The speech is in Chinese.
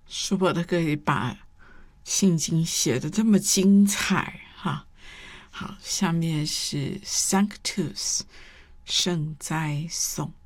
舒伯特可以把信经写得这么精彩哈。好，下面是 Sanctus 圣哉颂。